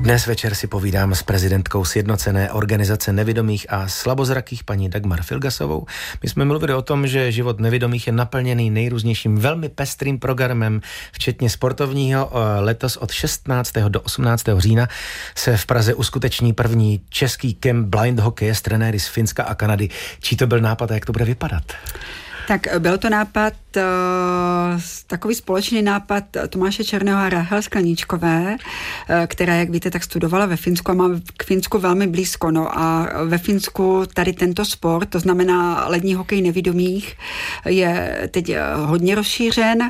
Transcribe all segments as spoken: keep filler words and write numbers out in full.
Dnes večer si povídám s prezidentkou Sjednocené organizace nevidomých a slabozrakých paní Dagmar Filgasovou. My jsme mluvili o tom, že život nevidomých je naplněný nejrůznějším velmi pestrým programem, včetně sportovního. Letos od šestnáctého do osmnáctého října se v Praze uskuteční první český kemp blind hokeje s trenéry z Finska a Kanady. Čí to byl nápad a jak to bude vypadat? Tak byl to nápad, uh, takový společný nápad Tomáše Černého a Ráhel Skleníčkové, uh, která, jak víte, tak studovala ve Finsku a má k Finsku velmi blízko. No a ve Finsku tady tento sport, to znamená lední hokej nevidomých, je teď hodně rozšířen.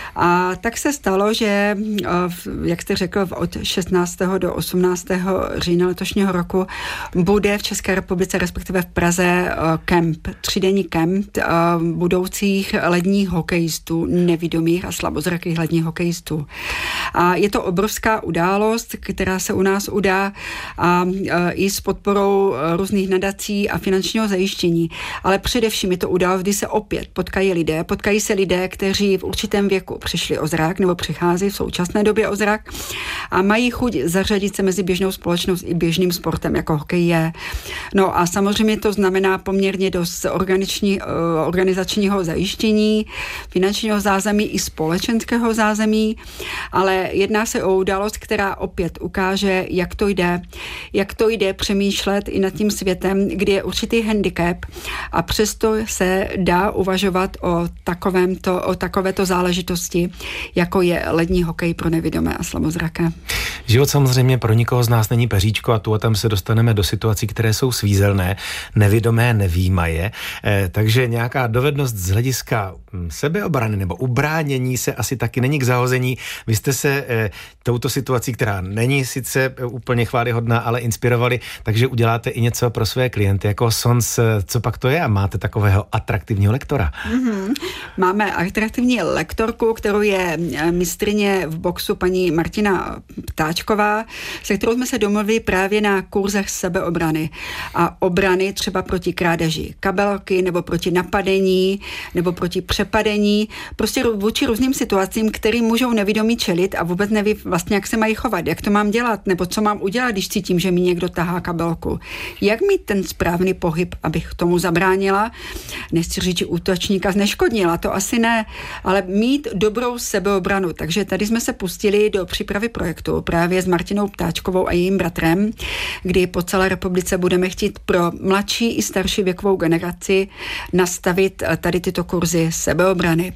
A tak se stalo, že, uh, jak jste řekl, od šestnáctého do osmnáctého října letošního roku bude v České republice, respektive v Praze, uh, kemp, třídenní kemp, uh, budoucích ledních hokejistů, nevidomých a slabozrakých ledních hokejistů. A je to obrovská událost, která se u nás udá a, a i s podporou různých nadací a finančního zajištění. Ale především je to událost, kdy se opět potkají lidé. Potkají se lidé, kteří v určitém věku přišli o zrak nebo přichází v současné době o zrak a mají chuť zařadit se mezi běžnou společnost i běžným sportem, jako hokej je. No a samozřejmě to znamená poměrně dost organiční, organizační zajištění, finančního zázemí i společenského zázemí, ale jedná se o událost, která opět ukáže, jak to jde, jak to jde přemýšlet i nad tím světem, kdy je určitý handicap a přesto se dá uvažovat o takovémto, o takovéto záležitosti, jako je lední hokej pro nevidomé a slabozraké. Život samozřejmě pro nikoho z nás není peříčko a tu a tam se dostaneme do situací, které jsou svízelné, nevidomé nevímaje, eh, takže nějaká dovednost z hlediska sebeobrany nebo ubránění se asi taky není k zahození. Vy jste se eh, touto situací, která není sice úplně chvályhodná, ale inspirovali, takže uděláte i něco pro své klienty. Jako Sons, co pak to je? A máte takového atraktivního lektora? Mm-hmm. Máme atraktivní lektorku, kterou je mistryně v boxu paní Martina Ptáčková, se kterou jsme se domluvili právě na kurzech sebeobrany a obrany třeba proti krádeži kabelky nebo proti napadení nebo proti přepadení, prostě vůči různým situacím, kterým můžou nevidomí čelit a vůbec neví vlastně, jak se mají chovat, jak to mám dělat, nebo co mám udělat, když cítím, že mi někdo tahá kabelku. Jak mít ten správný pohyb, abych tomu zabránila? Nechci říct, že útočníka zneškodnila, to asi ne, ale mít dobrou sebeobranu. Takže tady jsme se pustili do přípravy projektu právě s Martinou Ptáčkovou a jejím bratrem, kdy po celé republice budeme chtít pro mladší i starší věkovou generaci nastavit tady tyto kurzy sebeobrany.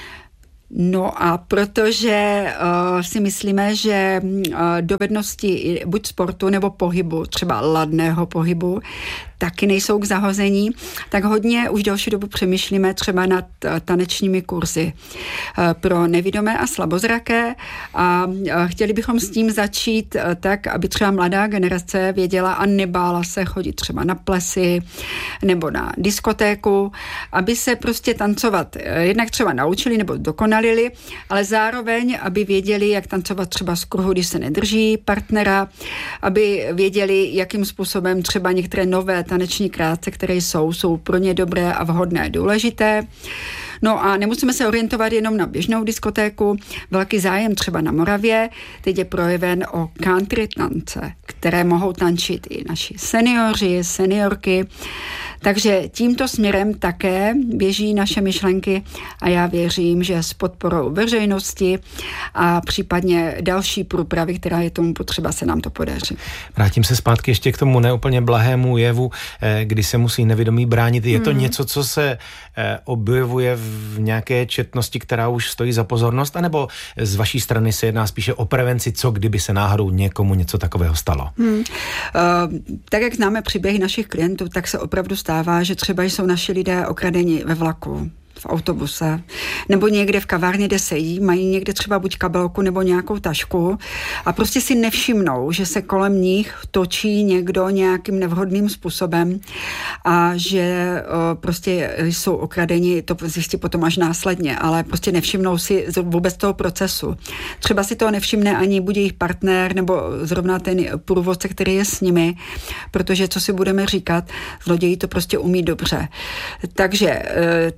No a protože uh, si myslíme, že uh, dovednosti buď sportu nebo pohybu, třeba ladného pohybu, taky nejsou k zahození, tak hodně už delší dobu přemýšlíme třeba nad uh, tanečními kurzy uh, pro nevidomé a slabozraké a uh, chtěli bychom s tím začít uh, tak, aby třeba mladá generace věděla a nebála se chodit třeba na plesy nebo na diskotéku, aby se prostě tancovat uh, jednak třeba naučili nebo dokonali, ale zároveň, aby věděli, jak tancovat třeba z kruhu, když se nedrží partnera, aby věděli, jakým způsobem třeba některé nové taneční krátce, které jsou, jsou pro ně dobré a vhodné, důležité. No a nemusíme se orientovat jenom na běžnou diskotéku. Velký zájem třeba na Moravě teď je projeven o country tance, které mohou tančit i naši seniori, seniorky. Takže tímto směrem také běží naše myšlenky a já věřím, že s podporou veřejnosti a případně další průpravy, která je tomu potřeba, se nám to podaří. Vrátím se zpátky ještě k tomu neúplně blahému jevu, kdy se musí nevidomí bránit. Je to hmm. něco, co se objevuje v nějaké četnosti, která už stojí za pozornost, anebo z vaší strany se jedná spíše o prevenci, co kdyby se náhodou někomu něco takového stalo? Hmm. Uh, tak jak známe příběhy našich klientů, tak se opravdu stává, že třeba jsou naši lidé okradeni ve vlaku, v autobuse, nebo někde v kavárně, kde sejí, mají někde třeba buď kabelku nebo nějakou tašku a prostě si nevšimnou, že se kolem nich točí někdo nějakým nevhodným způsobem a že o, prostě jsou okradeni, to zjistí potom až následně, ale prostě nevšimnou si vůbec toho procesu. Třeba si toho nevšimne ani buď jejich partner nebo zrovna ten průvodce, který je s nimi, protože co si budeme říkat, zloději to prostě umí dobře. Takže ta sebe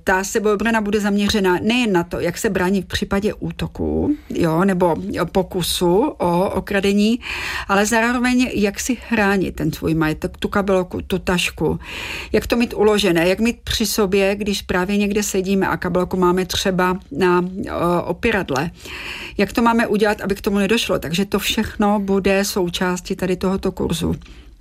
sebeobrana bude zaměřena nejen na to, jak se bránit v případě útoku, jo, nebo pokusu o okradení, ale zároveň jak si chránit ten svůj majetek, tu kabelku, tu tašku, jak to mít uložené, jak mít při sobě, když právě někde sedíme a kabelku máme třeba na o, opěradle. Jak to máme udělat, aby k tomu nedošlo. Takže to všechno bude součástí tady tohoto kurzu.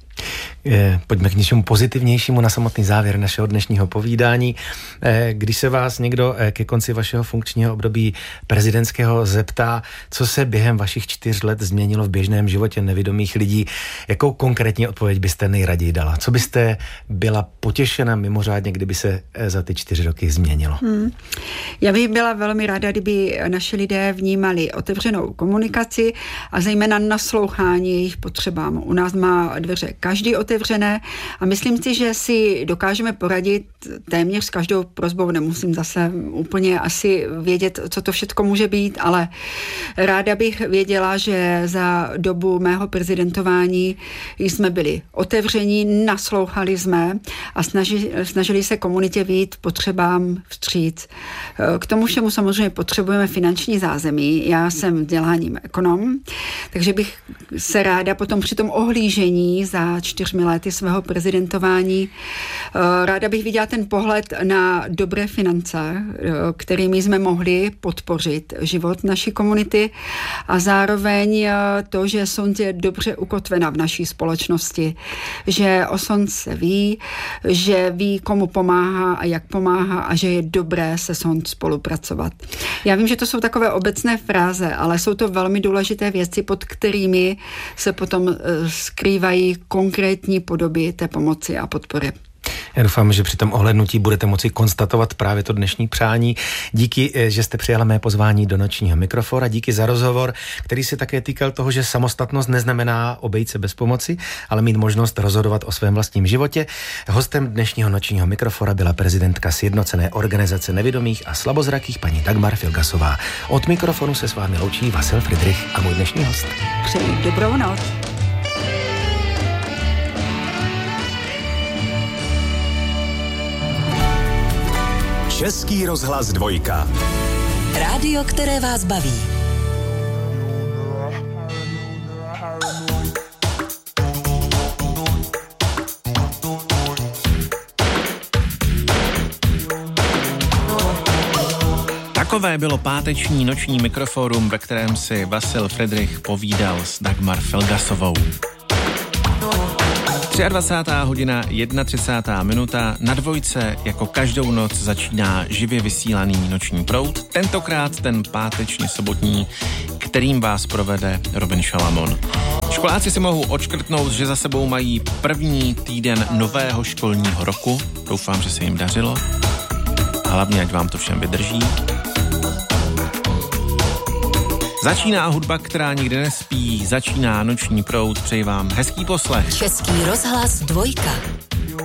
Pojďme k něčemu pozitivnějšímu na samotný závěr našeho dnešního povídání. Když se vás někdo ke konci vašeho funkčního období prezidentského zeptá, co se během vašich čtyř let změnilo v běžném životě nevidomých lidí, jakou konkrétní odpověď byste nejraději dala? Co byste byla potěšena mimořádně, kdyby se za ty čtyři roky změnilo? Hmm. Já bych byla velmi ráda, kdyby naši lidé vnímali otevřenou komunikaci a zejména naslouchání jejich potřebám. U nás má dveře každý otevřené a myslím si, že si dokážeme poradit téměř s každou prosbou. Nemusím zase úplně asi vědět, co to všechno může být, ale ráda bych věděla, že za dobu mého prezidentování jsme byli otevření, naslouchali jsme a snažili, snažili se komunitě vyjít potřebám vstříc. K tomu všemu samozřejmě potřebujeme finanční zázemí. Já jsem vzděláním ekonom, takže bych se ráda potom při tom ohlížení za čtyřmi lety svého prezidentování ráda bych viděla ten pohled na dobré finance, kterými jsme mohli podpořit život naší komunity a zároveň to, že Sond je dobře ukotvena v naší společnosti, že o Sond se ví, že ví, komu pomáhá a jak pomáhá a že je dobré se Sond spolupracovat. Já vím, že to jsou takové obecné fráze, ale jsou to velmi důležité věci, pod kterými se potom skrývají konkrétní podoby té pomoci a podpory. Já doufám, že při tom ohlédnutí budete moci konstatovat právě to dnešní přání. Díky, že jste přijala mé pozvání do nočního mikrofonu. Díky za rozhovor, který se také týkal toho, že samostatnost neznamená obejít se bez pomoci, ale mít možnost rozhodovat o svém vlastním životě. Hostem dnešního nočního mikrofonu byla prezidentka Sjednocené organizace nevidomých a slabozrakých paní Dagmar Filgasová. Od mikrofonu se s vámi loučí Vasil Fridrich a můj dnešní host. Přeji dobrou noc. Český rozhlas dvojka. Rádio, které vás baví. Takové bylo páteční noční mikrofórum, ve kterém si Vasil Fridrich povídal s Dagmar Filgasovou. dvacátá třetí hodina, třicátá jedna minuta, na dvojce jako každou noc začíná živě vysílaný noční proud, tentokrát ten pátečně sobotní, kterým vás provede Robin Šalamon. Školáci si mohou odškrtnout, že za sebou mají první týden nového školního roku, doufám, že se jim dařilo, hlavně ať vám to všem vydrží. Začíná hudba, která nikdy nespí, začíná noční proud, přeji vám hezký poslech. Český rozhlas dvojka.